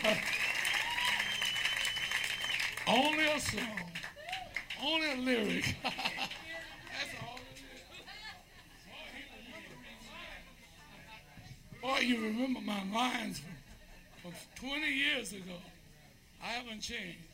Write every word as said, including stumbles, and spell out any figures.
Only a song. Only a lyric. That's all it is. Boy, you remember my lines from, from twenty years ago. I haven't changed.